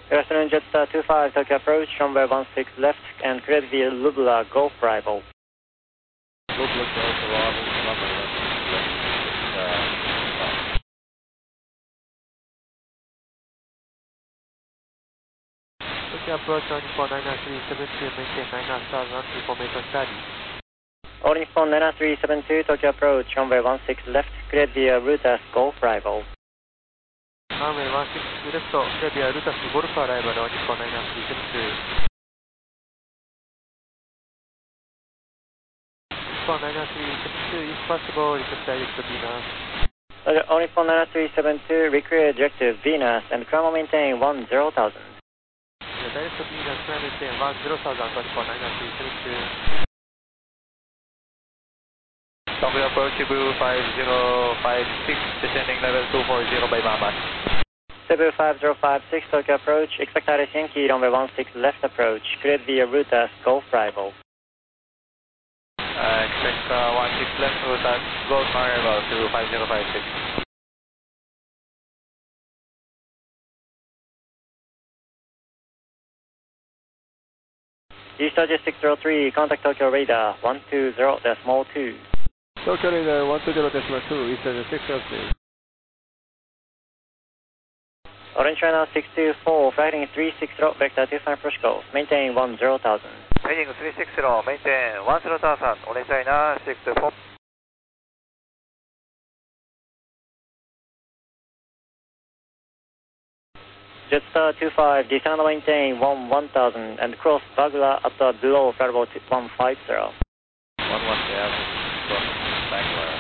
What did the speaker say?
Good afternoon, Jetstar 25, Tokyo approach, runway 16 left, and cleared via Lubla, Golf arrival. Lubla, Golf arrival, runway 16 left. Tokyo approach, All 372, maintain 9 knots, runway formation study. All Nippon 9372, Tokyo approach, runway 16 left, cleared via Rutas, Golf arrival. Runway 16 left, cleared via Rutas, Golf arrival, All Nippon 9372. Nippon 9372, if possible, request direct to Venus. All Nippon 9372, recreate directive Venus, and climb maintain 10,000. Direct to Venus, climb maintain 10,000, All Nippon 9372. Tokyo approach, Cebu 5056, descending level 240 by Mamas. Cebu 5056, Tokyo approach, expect Iris Yankee, runway 16 left approach, cleared via Rutas, Golf arrival. Expect 16 left, Rutas, Golf arrival to 5056. East 603, contact Tokyo radar 120.2. Tokyo radar 120.2, East 603. Orange China 624, flighting 360, vector 25 approach course, maintain 10,000. Heading 360, maintain 10,000, Orange China 624. Jetstar 25, descend maintain 1,000 and cross Bagla at below flight level 150. 110, cross Bagla.